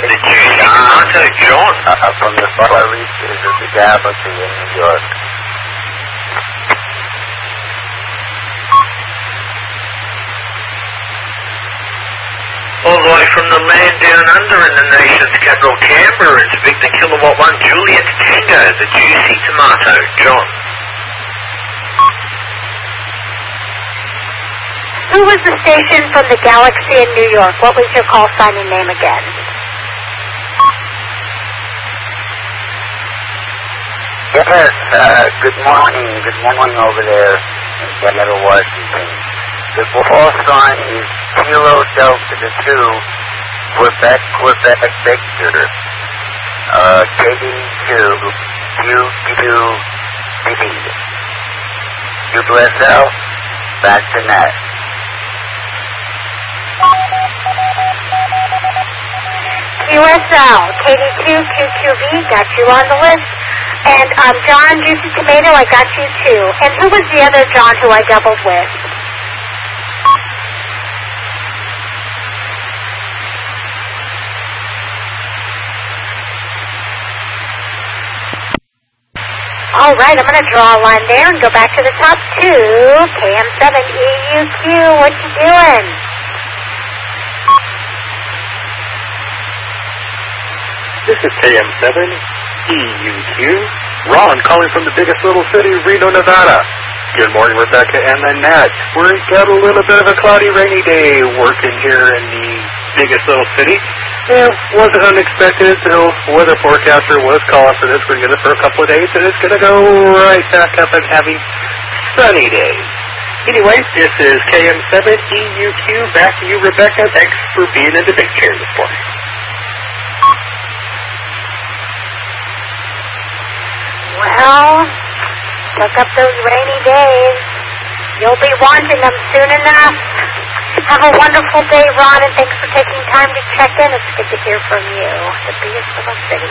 The juicy tomato, John. From the far reaches of the galaxy in New York. All the way from the land down under in the nation's capital, Canberra, it's Victor Kilowatt 1 Juliet Tango, the juicy tomato, John. Who was the station from the galaxy in New York? What was your call sign and name again? Yes, good morning. Good morning over there in Seattle, Washington. The call sign is Kilo Delta 2, Quebec, Victor. KD2, QQD. QSL, back to net. QSL, KD2, QQV, got you on the list. And John, Juicy Tomato, I got you too. And who was the other John who I doubled with? All right, I'm going to draw a line there and go back to the top two. KM7EUQ, what you doing? This is KM7EUQ. Ron calling from the biggest little city, Reno, Nevada. Good morning, Rebecca and the Nat. We've got a little bit of a cloudy, rainy day working here in the biggest little city. Yeah, wasn't unexpected. The weather forecaster was calling for this. We're going to get it for a couple of days, and it's going to go right back up and having sunny days. Anyway, this is KM7EUQ. Back to you, Rebecca. Thanks for being in the big chair this morning. Well, look up those rainy days. You'll be wanting them soon enough. Have a wonderful day, Ron, and thanks for taking time to check in. It's good to hear from you. The biggest little city.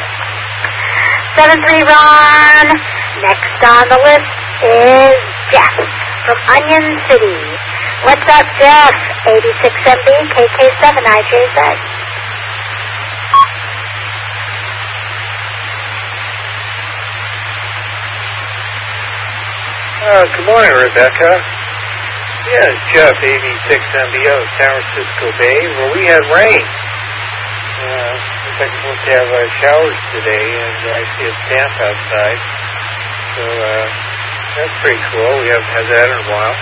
7-3, Ron. Next on the list is Jeff from Onion City. What's up, Jeff? 86MB, KK7IJZ. Good morning, Rebecca. Yeah, it's Jeff, AV6MBO, San Francisco Bay, where we had rain. Looks like we're supposed to have showers today, and I see it's damp outside. So that's pretty cool. We haven't had that in a while.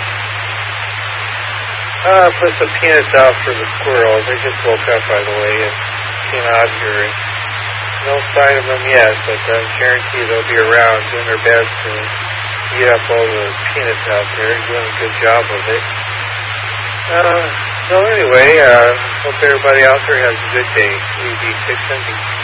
Put some peanuts out for the squirrels. They just woke up, by the way, and came out here. And no sign of them yet, but I guarantee they'll be around doing their best to eat up all the peanuts out there, doing a good job of it. So anyway, hope everybody out there has a good day. EV6MB.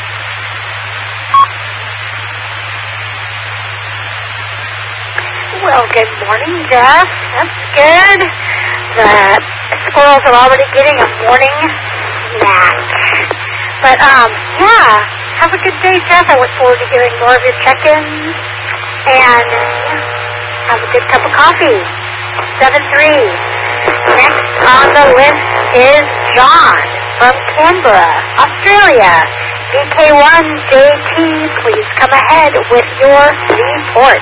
Well, good morning, Jeff. That's good. The squirrels are already getting a morning snack. But, yeah, have a good day, Jeff. I look forward to hearing more of your check-ins. And have a good cup of coffee. 7-3. Next on the list is John from Canberra, Australia. BK1JT, please come ahead with your report.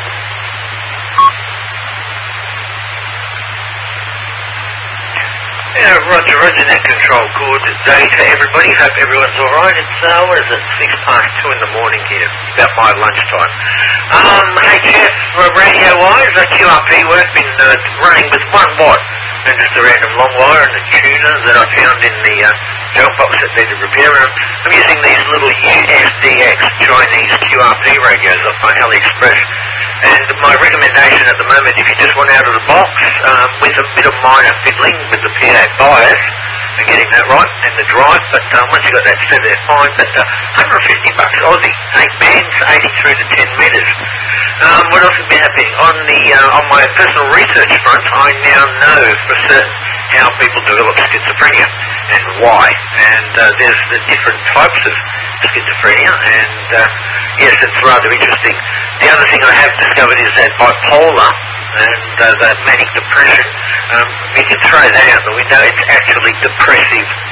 Yeah, Roger, net control. Good day to everybody. Hope everyone's alright. It's, what is it, 2:06 in the morning here. About my lunchtime. Hey Jeff, radio-wise, QRP work been running with 1 watt. And just a random long wire and a tuner that I found in the junk box that needed repair. I'm using these little USDX Chinese QRP radios off my AliExpress. And my recommendation at the moment, if you just want out of the box, with a bit of minor fiddling with the PA bias, and getting that right, and the drive, but once you got that set, they're fine. But $150 Aussie, 8 bands, 83 to 10 metres. What else has been happening? On my personal research front, I now know for certain how people develop schizophrenia and why. And there's the different types of schizophrenia, and yes, it's rather interesting. The other thing I have discovered is that bipolar and the manic depression, you can throw that out the window. It's actually depressive